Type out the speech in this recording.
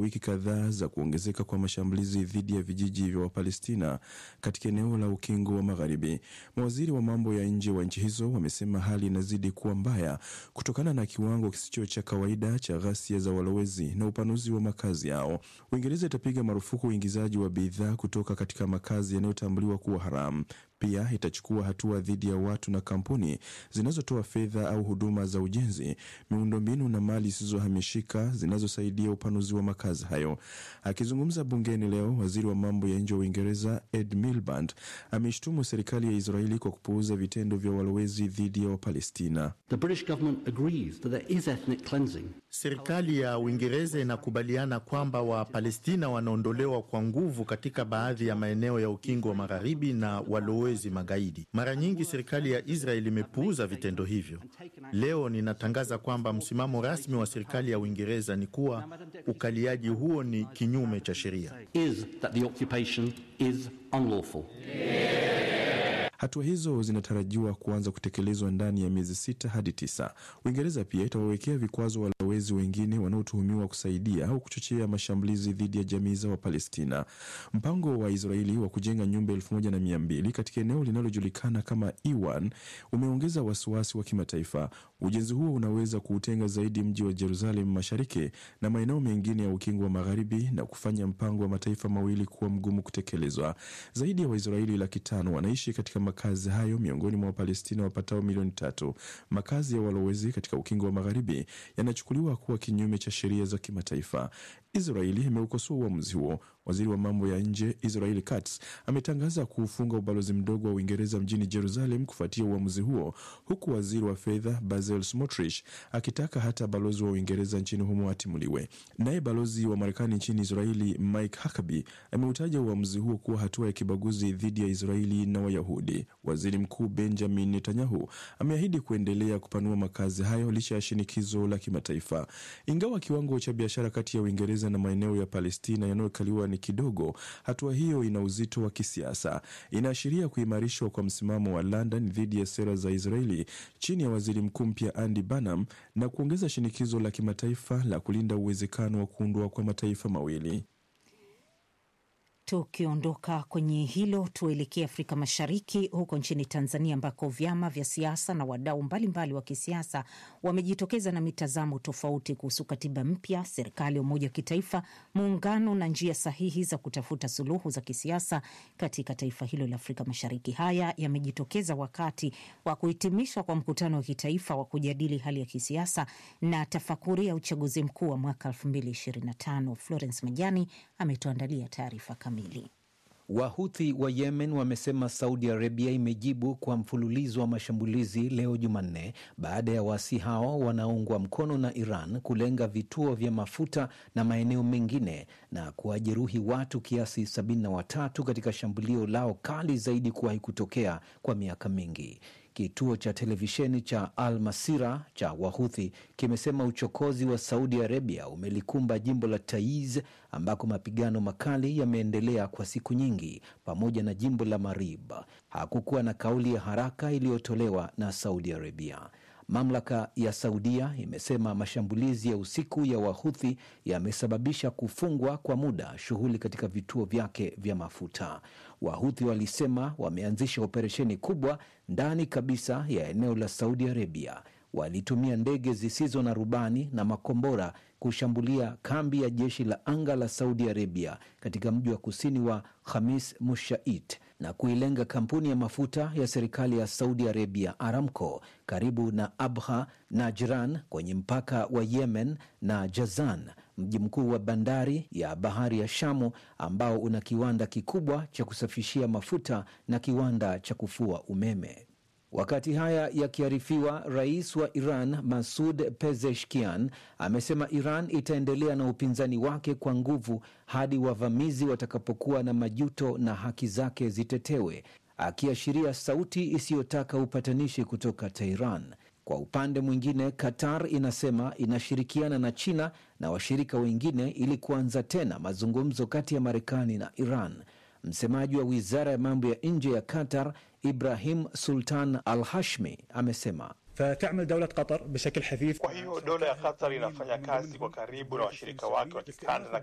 wiki kadhaa za kuongezeka kwa mashambulizi dhidi ya vijiji vya Wapalestina katika eneo la Ukingo wa Magharibi. Mawaziri wa mambo ya nje wa nchi hizo wamesema hali inazidi kuwa mbaya kutokana na kiwango kisicho cha kawaida cha ghasia za walowezi na upanuzi wa makazi yao. Uingereza itapiga marufuku uingizaji wa bidhaa kutoka katika makazi yanayotambuliwa kuwa haramu. Pia itachukua hatua dhidi ya watu na kampuni zinazotoa fedha au huduma za ujenzi, miundombinu na mali zisizohamishika zinazosaidia upanuzi wa makazi hayo. Akizungumza bungeni leo, waziri wa mambo ya nje wa Uingereza Ed Miliband ameshtumu serikali ya Israeli kwa kupuuza vitendo vya walowezi dhidi ya Wapalestina. The British government agrees that there is ethnic cleansing. Serikali ya Uingereza inakubaliana kwamba Wapalestina wanaondolewa kwa nguvu katika baadhi ya maeneo ya Ukingo wa Magharibi na walowezi magaidi. Mara nyingi serikali ya Israeli imepuuza vitendo hivyo. Leo ninatangaza kwamba msimamo rasmi wa serikali ya Uingereza ni kuwa ukaliaji huo ni kinyume cha sheria. Hatua hizo zinatarajiwa kuanza kutekelezwa ndani ya miezi 6 hadi 9. Uingereza pia itawawekea vikwazo walowezi wengine wanaotuhumiwa kusaidia au kuchochea mashambulizi dhidi ya jamii za Wapalestina. Mpango wa Israeli wa kujenga nyumba 1200 katika eneo linalojulikana kama E1 umeongeza wasiwasi wa kimataifa. Ujenzi huo unaweza kuutenga zaidi mji wa Jerusalem Mashariki na maeneo mengine ya Ukingo wa Magharibi na kufanya mpango wa mataifa mawili kuwa mgumu kutekelezwa. Zaidi ya Waisraeli 500,000 wanaishi katika makazi hayo miongoni mwa Wapalestina wapatao milioni 3. Makazi ya walowezi katika Ukingo wa Magharibi yanachukuliwa kuwa kinyume cha sheria za kimataifa. Israeli imeukosoa uamuzi huo. Waziri wa mambo ya nje Israel Katz ametangaza kufunga ubalozi mdogo wa Uingereza mjini Jerusalem kufuatia uamuzi huo, huku waziri wa fedha Basil Smotrich akitaka hata balozi wa Uingereza nchini humo atimuliwe. Naye balozi wa Marekani nchini Israeli Mike Huckabee ameutaja uamuzi huo kuwa hatua ya kibaguzi dhidi ya Israeli na Wayahudi. Waziri Mkuu Benjamin Netanyahu ameahidi kuendelea kupanua makazi hayo licha ya shinikizo la kimataifa. Ingawa kiwango cha biashara kati ya Uingereza na maeneo ya Palestina yanayokaliwa ni kidogo, hatua hiyo ina uzito wa kisiasa. Inaashiria kuimarishwa kwa msimamo wa London dhidi ya sera za Israeli chini ya waziri mkuu mpya Andy Burnham na kuongeza shinikizo la kimataifa la kulinda uwezekano wa kuundwa kwa mataifa mawili. Tukiondoka kwenye hilo, tuelekee Afrika Mashariki, huko nchini Tanzania ambako vyama vya siasa na wadau mbalimbali wa kisiasa wamejitokeza na mitazamo tofauti kuhusu katiba mpya, serikali ya umoja wa kitaifa, muungano na njia sahihi za kutafuta suluhu za kisiasa katika taifa hilo la Afrika Mashariki. Haya yamejitokeza wakati wa kuhitimishwa kwa mkutano wa kitaifa wa kujadili hali ya kisiasa na tafakuri ya uchaguzi mkuu wa mwaka 2025. Florence Majani ametuandalia taarifa kamili. Wahuthi wa Yemen wamesema Saudi Arabia imejibu kwa mfululizo wa mashambulizi leo Jumanne baada ya waasi hao wanaoungwa mkono na Iran kulenga vituo vya mafuta na maeneo mengine na kuwajeruhi watu kiasi 73 katika shambulio lao kali zaidi kuwahi kutokea kwa miaka mingi. Kituo cha televisheni cha Al Masira cha Wahuthi kimesema uchokozi wa Saudi Arabia umelikumba jimbo la Taiz ambako mapigano makali yameendelea kwa siku nyingi, pamoja na jimbo la Marib. Hakukuwa na kauli ya haraka iliyotolewa na Saudi Arabia. Mamlaka ya Saudia imesema mashambulizi ya usiku ya Wahuthi yamesababisha kufungwa kwa muda shughuli katika vituo vyake vya mafuta. Wahuthi walisema wameanzisha operesheni kubwa ndani kabisa ya eneo la Saudi Arabia. Walitumia ndege zisizo na rubani na makombora kushambulia kambi ya jeshi la anga la Saudi Arabia katika mji wa kusini wa Khamis Mushait na kuilenga kampuni ya mafuta ya serikali ya Saudi Arabia Aramco karibu na Abha na Jiran kwenye mpaka wa Yemen na Jazan, mji mkuu wa bandari ya bahari ya Shamu ambao una kiwanda kikubwa cha kusafishia mafuta na kiwanda cha kufua umeme. Wakati haya yakiarifiwa, rais wa Iran Masoud Pezeshkian amesema Iran itaendelea na upinzani wake kwa nguvu hadi wavamizi watakapokuwa na majuto na haki zake zitetewe, akiashiria sauti isiyotaka upatanishi kutoka Tehran. Kwa upande mwingine, Qatar inasema inashirikiana na China na washirika wengine ili kuanza tena mazungumzo kati ya Marekani na Iran. Msemaji wa wizara ya mambo ya nje ya Qatar, Ibrahim Sultan Al-Hashmi, amesema kwa hiyo dola ya Qatar inafanya kazi kwa karibu na washirika wake wa kikanda na